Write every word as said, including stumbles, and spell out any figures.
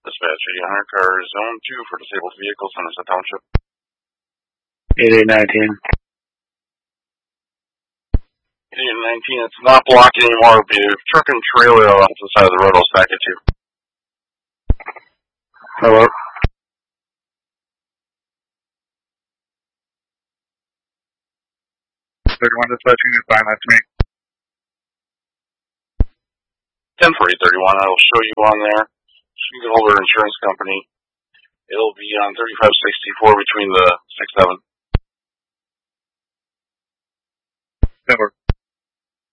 Dispatcher, you hire car zone two for disabled vehicles in the township. eight eight nineteen. eight eight nineteen, it's not blocked anymore. It'll be a truck and trailer off the side of the road. I'll stack it to. Hello? thirty-one dispatching is fine, that's me. ten for eight thirty-one, I'll show you on there. You can get hold of our insurance company. It'll be on thirty-five sixty-four between the six seven. That works.